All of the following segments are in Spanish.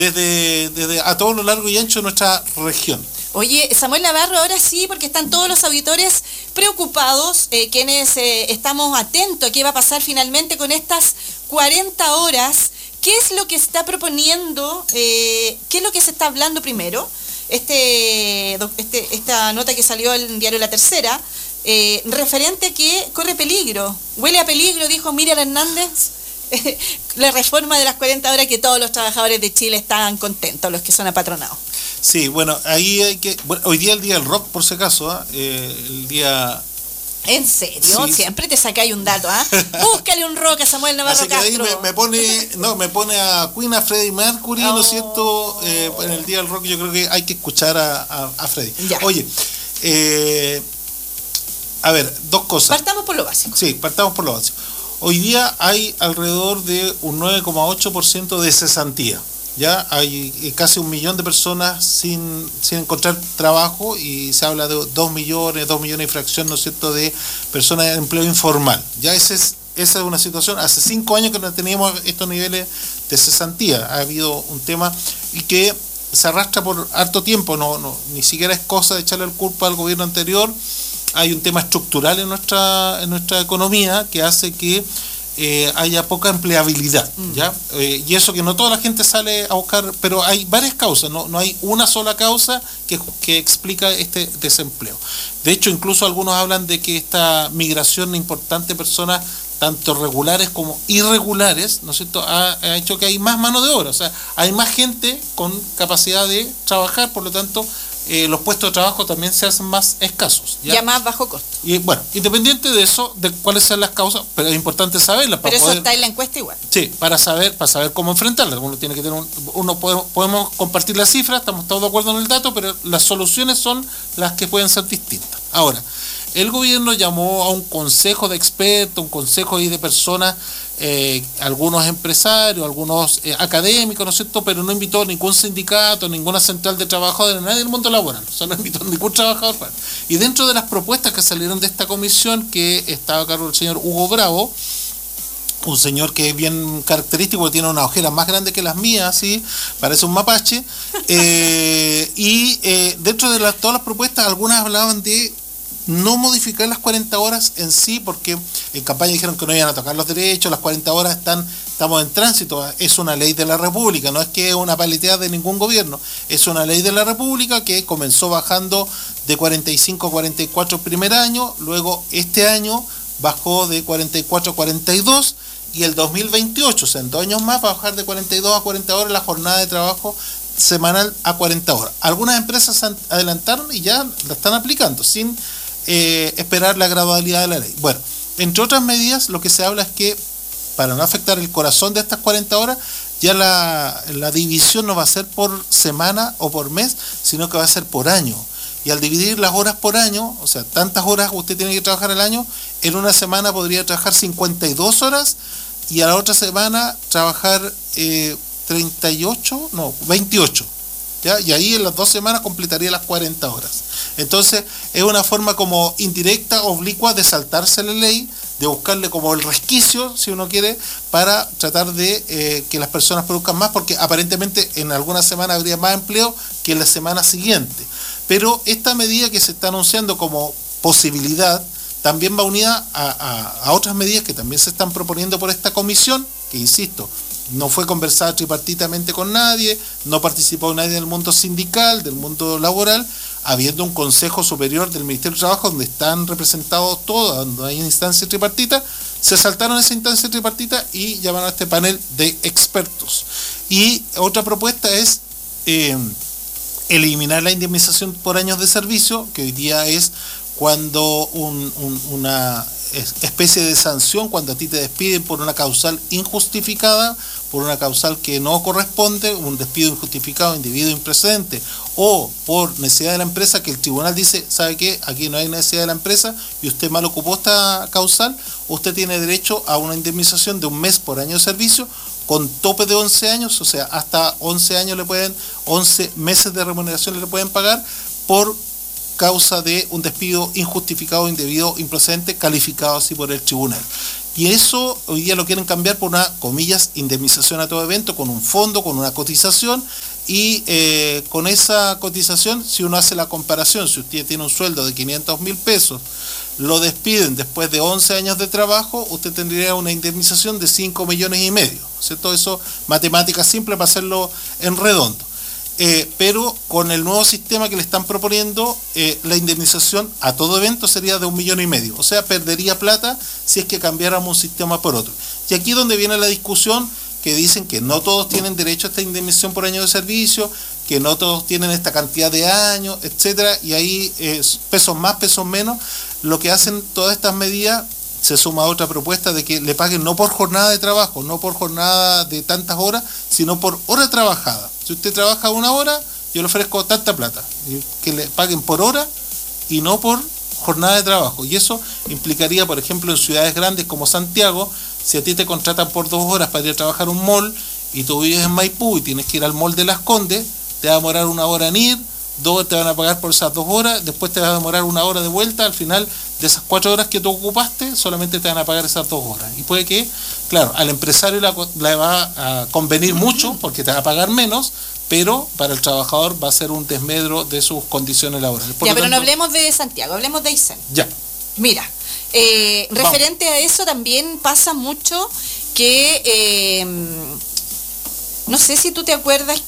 desde a todo lo largo y ancho de nuestra región. Oye, Samuel Navarro, ahora sí, porque están todos los auditores preocupados, quienes estamos atentos a qué va a pasar finalmente con estas 40 horas. ¿Qué es lo que está proponiendo? ¿Qué es lo que se está hablando primero? Esta nota que salió en el diario La Tercera, referente a que corre peligro, huele a peligro, dijo Miriam Hernández, la reforma de las 40 horas, que todos los trabajadores de Chile están contentos, los que son apatronados. Sí, bueno, ahí hay que... Bueno, hoy día es el día del rock, por si acaso, el día... ¿En serio? Sí. Siempre te sacáis un dato, ¿ah? Búscale un rock a Samuel Navarro Así que Castro. ahí me pone a Queen, a Freddie Mercury, ¿no es cierto? En el día del rock yo creo que hay que escuchar a Freddie. Ya. Oye, a ver, dos cosas. Partamos por lo básico. Sí, partamos por lo básico. Hoy día hay alrededor de un 9,8% de cesantía. Ya hay casi 1 millón de personas sin encontrar trabajo, y se habla de 2 millones y fracción, ¿no es cierto?, de personas en empleo informal. Ya esa es una situación. Hace 5 años que no teníamos estos niveles de cesantía. Ha habido un tema y que se arrastra por harto tiempo, ni siquiera es cosa de echarle la culpa al gobierno anterior. Hay un tema estructural en nuestra economía que hace que haya poca empleabilidad, ¿ya? Y eso que no toda la gente sale a buscar, pero hay varias causas, no hay una sola causa que explica este desempleo. De hecho, incluso algunos hablan de que esta migración importante de personas, tanto regulares como irregulares, ¿no es cierto?, ha hecho que hay más mano de obra, o sea, hay más gente con capacidad de trabajar, por lo tanto, los puestos de trabajo también se hacen más escasos. Ya más bajo costo. Y bueno, independiente de eso, de cuáles son las causas, pero es importante saberlas. Pero eso está en la encuesta igual. Sí, para saber cómo enfrentarlas. Uno tiene que tener podemos compartir las cifras, estamos todos de acuerdo en el dato, pero las soluciones son las que pueden ser distintas. Ahora, el gobierno llamó a un consejo de expertos, un consejo de personas, algunos empresarios, algunos académicos, ¿no es cierto?, pero no invitó a ningún sindicato, ninguna central de trabajadores, nadie del mundo laboral, o sea, no invitó a ningún trabajador. Y dentro de las propuestas que salieron de esta comisión, que estaba a cargo del señor Hugo Bravo, un señor que es bien característico, tiene una ojera más grande que las mías, ¿sí? Parece un mapache, y dentro de todas las propuestas, algunas hablaban de no modificar las 40 horas en sí, porque en campaña dijeron que no iban a tocar los derechos, las 40 horas estamos en tránsito, es una ley de la República, no es que es una paleteada de ningún gobierno, es una ley de la República que comenzó bajando de 45 a 44 el primer año, luego este año bajó de 44 a 42, y el 2028, o sea, en 2 años más, va a bajar de 42 a 40 horas la jornada de trabajo semanal a 40 horas. Algunas empresas se adelantaron y ya la están aplicando sin esperar la gradualidad de la ley. Bueno, entre otras medidas, lo que se habla es que para no afectar el corazón de estas 40 horas, ya la división no va a ser por semana o por mes, sino que va a ser por año. Y al dividir las horas por año, o sea, tantas horas usted tiene que trabajar al año, en una semana podría trabajar 52 horas y a la otra semana trabajar 28. ¿Ya? Y ahí en las 2 semanas completaría las 40 horas. Entonces es una forma como indirecta, oblicua, de saltarse la ley, de buscarle como el resquicio, si uno quiere, para tratar de que las personas produzcan más, porque aparentemente en algunas semanas habría más empleo que en la semana siguiente. Pero esta medida que se está anunciando como posibilidad también va unida a otras medidas que también se están proponiendo por esta comisión, que insisto, no fue conversada tripartitamente con nadie, no participó nadie del mundo sindical, del mundo laboral, habiendo un Consejo Superior del Ministerio de Trabajo donde están representados todos, donde hay instancia tripartita, se saltaron esa instancia tripartita y llamaron a este panel de expertos. Y otra propuesta es eliminar la indemnización por años de servicio, que hoy día es cuando una especie de sanción cuando a ti te despiden por una causal injustificada, por una causal que no corresponde, un despido injustificado, indebido, improcedente, o por necesidad de la empresa, que el tribunal dice, ¿sabe qué? Aquí no hay necesidad de la empresa y usted mal ocupó esta causal, usted tiene derecho a una indemnización de 1 mes por año de servicio con tope de 11 años, o sea, hasta 11 años 11 meses de remuneración le pueden pagar por causa de un despido injustificado, indebido, improcedente, calificado así por el tribunal. Y eso hoy día lo quieren cambiar por una, comillas, indemnización a todo evento, con un fondo, con una cotización, y con esa cotización, si uno hace la comparación, si usted tiene un sueldo de 500.000 pesos, lo despiden después de 11 años de trabajo, usted tendría una indemnización de 5,5 millones, ¿cierto? Eso, matemática simple para hacerlo en redondo. Pero con el nuevo sistema que le están proponiendo, la indemnización a todo evento sería de 1,5 millones. O sea, perdería plata si es que cambiáramos un sistema por otro. Y aquí es donde viene la discusión, que dicen que no todos tienen derecho a esta indemnización por año de servicio, que no todos tienen esta cantidad de años, etcétera, y ahí pesos más, pesos menos. Lo que hacen todas estas medidas, se suma a otra propuesta de que le paguen no por jornada de trabajo, no por jornada de tantas horas, sino por hora trabajada. Si usted trabaja 1 hora, yo le ofrezco tanta plata, y que le paguen por hora y no por jornada de trabajo. Y eso implicaría, por ejemplo, en ciudades grandes como Santiago, si a ti te contratan por 2 horas para ir a trabajar a un mall y tú vives en Maipú y tienes que ir al mall de Las Condes, te va a demorar 1 hora en ir, 2 te van a pagar por esas 2 horas, después te va a demorar 1 hora de vuelta, al final de esas 4 horas que tú ocupaste, solamente te van a pagar esas 2 horas. Y puede que, claro, al empresario le va a convenir mucho porque te va a pagar menos, pero para el trabajador va a ser un desmedro de sus condiciones laborales. Por ya, pero tanto, no hablemos de Santiago, hablemos de Aysén. Ya. Mira, referente a eso también pasa mucho que... no sé si tú te acuerdas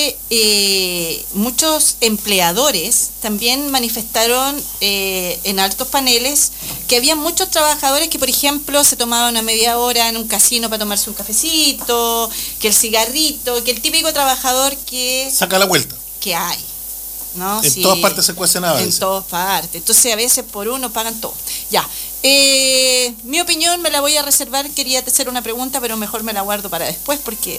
que muchos empleadores también manifestaron en altos paneles que había muchos trabajadores que, por ejemplo, se tomaban una media hora en un casino para tomarse un cafecito, que el cigarrito, que el típico trabajador que... saca la vuelta. Que hay, ¿no? En todas partes se cuecen habas. En todas partes. Entonces, a veces por uno pagan todo. Ya. Mi opinión me la voy a reservar. Quería hacer una pregunta, pero mejor me la guardo para después porque...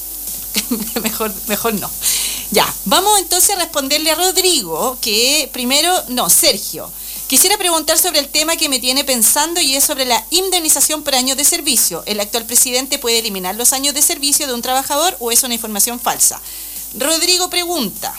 mejor no. Ya, vamos entonces a responderle a Rodrigo, que primero, no, Sergio. Quisiera preguntar sobre el tema que me tiene pensando y es sobre la indemnización por años de servicio. ¿El actual presidente puede eliminar los años de servicio de un trabajador o es una información falsa? Rodrigo pregunta,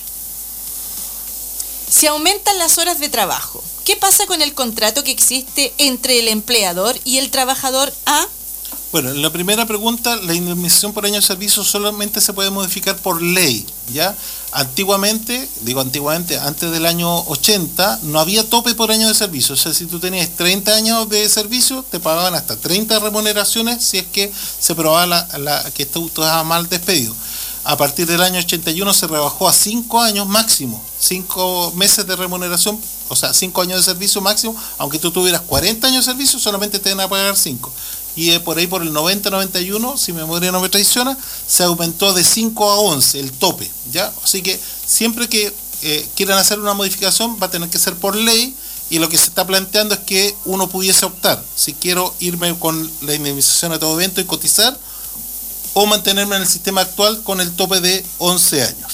si aumentan las horas de trabajo, ¿qué pasa con el contrato que existe entre el empleador y el trabajador A? Bueno, la primera pregunta, la indemnización por año de servicio solamente se puede modificar por ley, ¿ya? Antiguamente, antes del año 80, no había tope por año de servicio. O sea, si tú tenías 30 años de servicio, te pagaban hasta 30 remuneraciones si es que se probaba que tú estabas mal despedido. A partir del año 81 se rebajó a 5 años máximo, 5 meses de remuneración, o sea, 5 años de servicio máximo, aunque tú tuvieras 40 años de servicio, solamente te van a pagar 5. Y por ahí por el 90-91, si mi memoria no me traiciona, se aumentó de 5 a 11 el tope, ¿ya? Así que siempre que quieran hacer una modificación va a tener que ser por ley, y lo que se está planteando es que uno pudiese optar, si quiero irme con la indemnización a todo evento y cotizar, o mantenerme en el sistema actual con el tope de 11 años.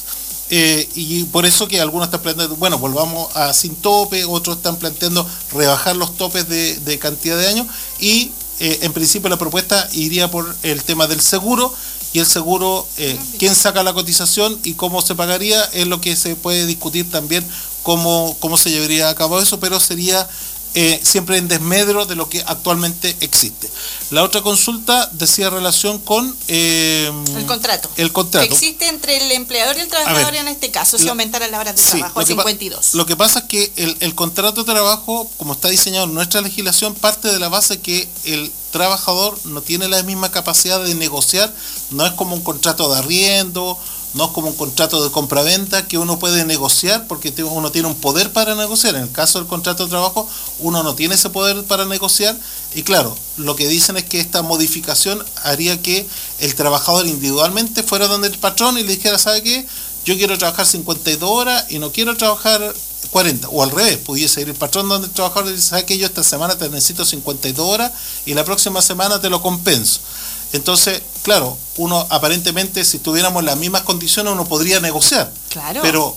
Y por eso que algunos están planteando, bueno, volvamos a sin tope, otros están planteando rebajar los topes de cantidad de años, y en principio la propuesta iría por el tema del seguro, y el seguro, quién saca la cotización y cómo se pagaría, es lo que se puede discutir también cómo se llevaría a cabo eso, pero sería siempre en desmedro de lo que actualmente existe. La otra consulta decía relación con el contrato. El contrato. Que existe entre el empleador y el trabajador en este caso, si aumentaran las horas de trabajo a 52. Lo que pasa es que el contrato de trabajo, como está diseñado en nuestra legislación, parte de la base que el trabajador no tiene la misma capacidad de negociar, no es como un contrato de arriendo, no es como un contrato de compraventa que uno puede negociar porque uno tiene un poder para negociar. En el caso del contrato de trabajo, uno no tiene ese poder para negociar, y claro, lo que dicen es que esta modificación haría que el trabajador individualmente fuera donde el patrón y le dijera, ¿sabe qué? Yo quiero trabajar 52 horas y no quiero trabajar 40, o al revés, pudiese ir el patrón donde el trabajador le dice, ¿sabe qué? Yo esta semana te necesito 52 horas y la próxima semana te lo compenso. Entonces, claro, uno aparentemente, si tuviéramos las mismas condiciones, uno podría negociar. Claro. Pero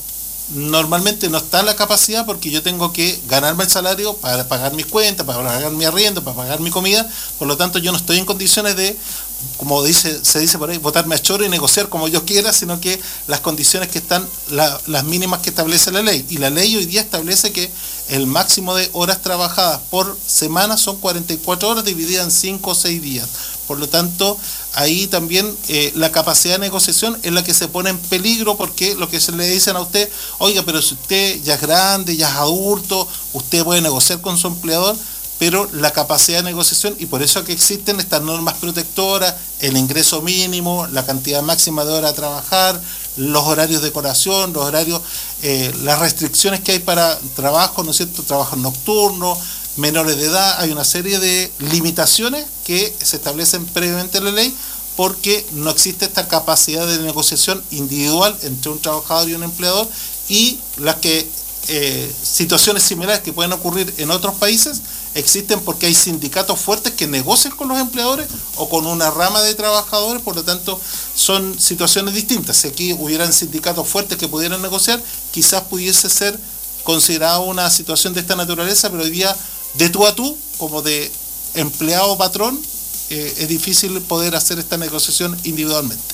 normalmente no está la capacidad porque yo tengo que ganarme el salario para pagar mis cuentas, para pagar mi arriendo, para pagar mi comida, por lo tanto yo no estoy en condiciones de, como se dice por ahí, botarme a choro y negociar como yo quiera, sino que las condiciones que están, las mínimas que establece la ley. Y la ley hoy día establece que el máximo de horas trabajadas por semana son 44 horas divididas en 5 o 6 días. Por lo tanto, ahí también la capacidad de negociación es la que se pone en peligro, porque lo que se le dicen a usted, oiga, pero si usted ya es grande, ya es adulto, usted puede negociar con su empleador, pero la capacidad de negociación, y por eso es que existen estas normas protectoras, el ingreso mínimo, la cantidad máxima de horas a trabajar, los horarios de colación, los horarios, las restricciones que hay para trabajo, ¿no es cierto?, trabajo nocturno, menores de edad, hay una serie de limitaciones que se establecen previamente en la ley porque no existe esta capacidad de negociación individual entre un trabajador y un empleador, y las que situaciones similares que pueden ocurrir en otros países existen porque hay sindicatos fuertes que negocian con los empleadores o con una rama de trabajadores, por lo tanto son situaciones distintas. Si aquí hubieran sindicatos fuertes que pudieran negociar, quizás pudiese ser considerada una situación de esta naturaleza, pero hoy día de tú a tú, como de empleado patrón, es difícil poder hacer esta negociación individualmente.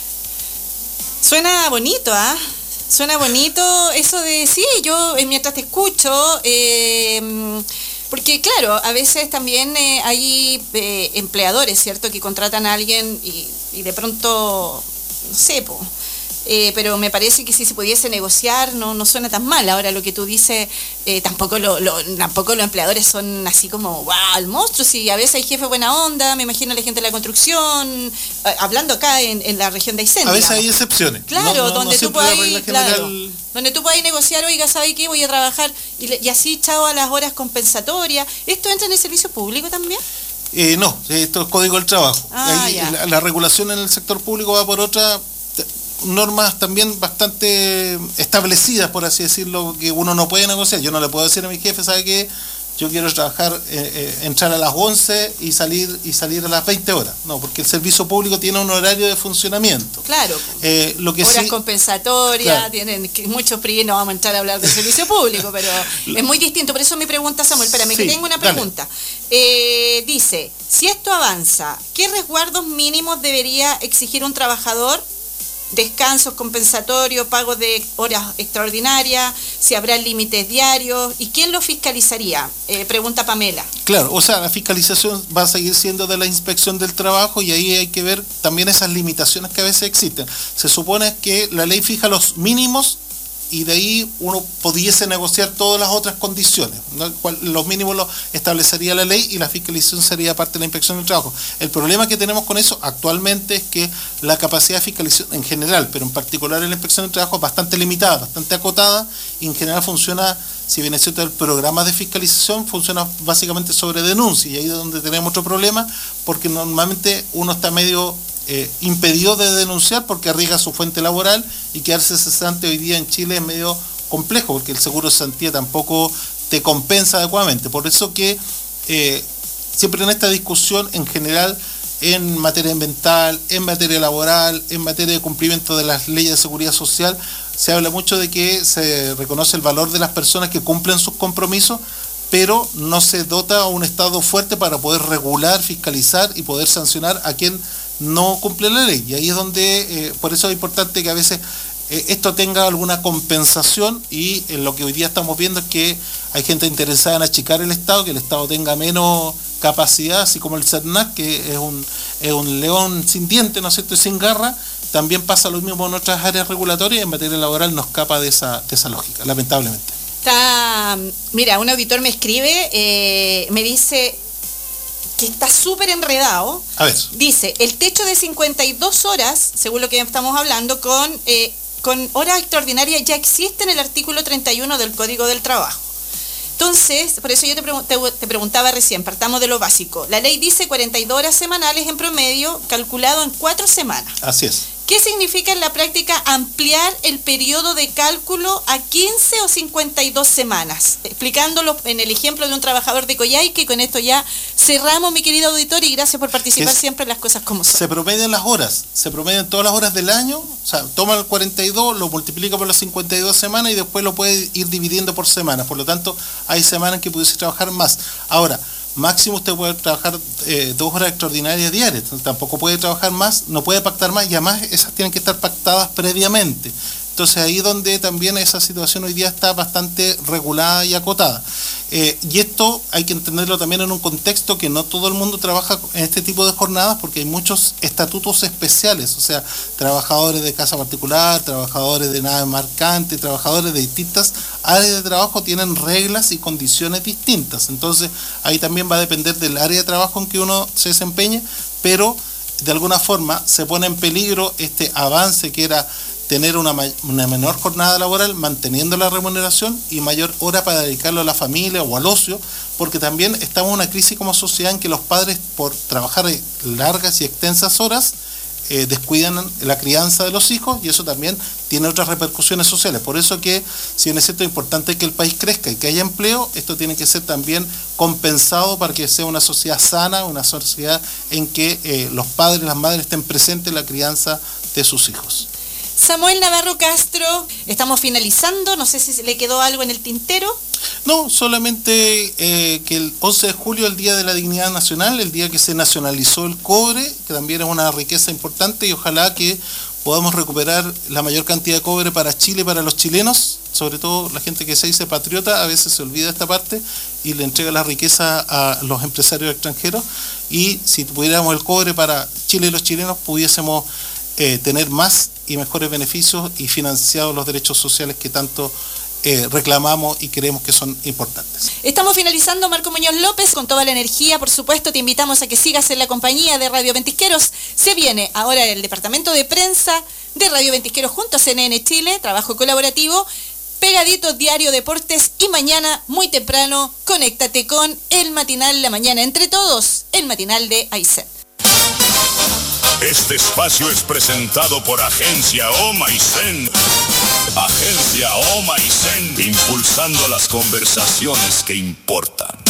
Suena bonito, ¿ah? Suena bonito eso de, sí, yo mientras te escucho, porque claro, a veces también hay empleadores, ¿cierto?, que contratan a alguien y de pronto, no sé, pues, pero me parece que si se pudiese negociar no suena tan mal. Ahora lo que tú dices, tampoco los empleadores son así como wow, el monstruo. Si a veces hay jefe buena onda, me imagino la gente de la construcción, hablando acá en la región de Aysén. A veces hay excepciones. Claro, donde tú puedas negociar, oiga, ¿sabe qué? Voy a trabajar y así chao a las horas compensatorias. ¿Esto entra en el servicio público también? No, esto es Código del Trabajo. Ahí, la regulación en el sector público va por otra normas también bastante establecidas, por así decirlo, que uno no puede negociar. Yo no le puedo decir a mi jefe, ¿sabe qué? Yo quiero trabajar, entrar a las 11 y salir a las 20 horas. No, porque el servicio público tiene un horario de funcionamiento. Claro. Lo que horas compensatorias, claro. Tienen muchos PRI, no vamos a entrar a hablar del servicio público, pero es muy distinto. Por eso mi pregunta, Samuel, espérame, que tengo una pregunta. Dice, si esto avanza, ¿qué resguardos mínimos debería exigir un trabajador? Descansos compensatorios, pagos de horas extraordinarias, si habrá límites diarios, ¿y quién lo fiscalizaría? Pregunta Pamela. Claro, o sea, la fiscalización va a seguir siendo de la Inspección del Trabajo, y ahí hay que ver también esas limitaciones que a veces existen. Se supone que la ley fija los mínimos y de ahí uno pudiese negociar todas las otras condiciones, ¿no? Los mínimos los establecería la ley y la fiscalización sería parte de la Inspección del Trabajo. El problema que tenemos con eso actualmente es que la capacidad de fiscalización en general, pero en particular en la Inspección del Trabajo, es bastante limitada, bastante acotada, y en general funciona, si bien es cierto, el programa de fiscalización funciona básicamente sobre denuncia, y ahí es donde tenemos otro problema, porque normalmente uno está medio impedido de denunciar porque arriesga su fuente laboral, y quedarse cesante hoy día en Chile es medio complejo porque el seguro de cesantía tampoco te compensa adecuadamente. Por eso que siempre en esta discusión en general, en materia ambiental, en materia laboral, en materia de cumplimiento de las leyes de seguridad social, se habla mucho de que se reconoce el valor de las personas que cumplen sus compromisos, pero no se dota a un Estado fuerte para poder regular, fiscalizar y poder sancionar a quien no cumple la ley. Y ahí es donde, por eso es importante que a veces esto tenga alguna compensación, y lo que hoy día estamos viendo es que hay gente interesada en achicar el Estado, que el Estado tenga menos capacidad, así como el CERNAC, que es un león sin dientes, ¿no es cierto?, y sin garra. También pasa lo mismo en otras áreas regulatorias, y en materia laboral nos escapa de esa lógica, lamentablemente. Mira, un auditor me escribe, me dice que está súper enredado. A ver. Dice, el techo de 52 horas, según lo que estamos hablando, con horas extraordinarias ya existe en el artículo 31 del Código del Trabajo. Entonces, por eso yo te preguntaba recién, partamos de lo básico. La ley dice 42 horas semanales en promedio, calculado en 4 semanas. Así es. ¿Qué significa en la práctica ampliar el periodo de cálculo a 15 o 52 semanas? Explicándolo en el ejemplo de un trabajador de Coyhaique, y con esto ya cerramos, mi querido auditor, y gracias por participar siempre en las cosas como son. Se promedian las horas, se promedian todas las horas del año, o sea, toma el 42, lo multiplica por las 52 semanas y después lo puede ir dividiendo por semanas. Por lo tanto, hay semanas que pudiese trabajar más. Ahora, máximo usted puede trabajar 2 horas extraordinarias diarias, tampoco puede trabajar más, no puede pactar más, y además esas tienen que estar pactadas previamente. Entonces ahí donde también esa situación hoy día está bastante regulada y acotada. Y esto hay que entenderlo también en un contexto que no todo el mundo trabaja en este tipo de jornadas, porque hay muchos estatutos especiales, o sea, trabajadores de casa particular, trabajadores de nave mercante, trabajadores de distintas áreas de trabajo tienen reglas y condiciones distintas. Entonces ahí también va a depender del área de trabajo en que uno se desempeñe, pero de alguna forma se pone en peligro este avance que era tener una menor jornada laboral, manteniendo la remuneración y mayor hora para dedicarlo a la familia o al ocio, porque también estamos en una crisis como sociedad en que los padres, por trabajar largas y extensas horas, descuidan la crianza de los hijos, y eso también tiene otras repercusiones sociales. Por eso que, si bien es cierto, es importante que el país crezca y que haya empleo, esto tiene que ser también compensado para que sea una sociedad sana, una sociedad en que los padres y las madres estén presentes en la crianza de sus hijos. Samuel Navarro Castro, estamos finalizando, no sé si le quedó algo en el tintero. No, solamente que el 11 de julio, el Día de la Dignidad Nacional, el día que se nacionalizó el cobre, que también es una riqueza importante, y ojalá que podamos recuperar la mayor cantidad de cobre para Chile y para los chilenos, sobre todo la gente que se dice patriota, a veces se olvida esta parte y le entrega la riqueza a los empresarios extranjeros, y si tuviéramos el cobre para Chile y los chilenos, pudiésemos tener más y mejores beneficios y financiados los derechos sociales que tanto reclamamos y creemos que son importantes. Estamos finalizando, Marco Muñoz López, con toda la energía, por supuesto. Te invitamos a que sigas en la compañía de Radio Ventisqueros. Se viene ahora el departamento de prensa de Radio Ventisqueros junto a CNN Chile, trabajo colaborativo, pegaditos Diario Deportes, y mañana muy temprano conéctate con el matinal La Mañana Entre Todos, el matinal de Aysén. Este espacio es presentado por Agencia Omaicén. Agencia Omaicén, impulsando las conversaciones que importan.